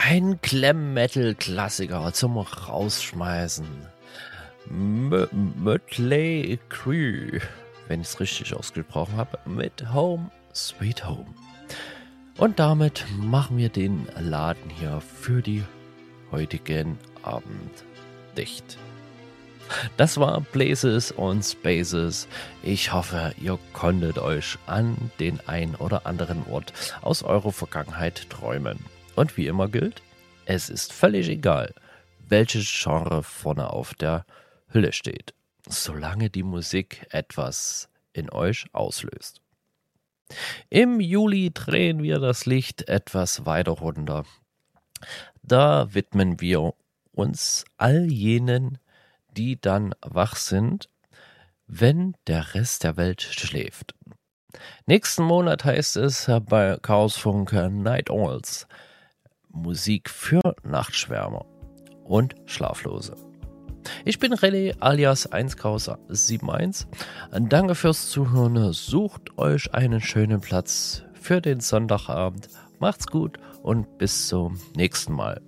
Ein Glam-Metal-Klassiker zum Rausschmeißen. Mötley Crüe, wenn ich es richtig ausgesprochen habe, mit Home Sweet Home. Und damit machen wir den Laden hier für die heutigen Abend dicht. Das war Places und Spaces. Ich hoffe, ihr konntet euch an den ein oder anderen Ort aus eurer Vergangenheit träumen. Und wie immer gilt, es ist völlig egal, welches Genre vorne auf der Hülle steht, solange die Musik etwas in euch auslöst. Im Juli drehen wir das Licht etwas weiter runter. Da widmen wir uns all jenen, die dann wach sind, wenn der Rest der Welt schläft. Nächsten Monat heißt es bei Chaosfunk Night Owls Musik für Nachtschwärmer und Schlaflose. Ich bin René alias 1Chaos71. Danke fürs Zuhören. Sucht euch einen schönen Platz für den Sonntagabend. Macht's gut und bis zum nächsten Mal.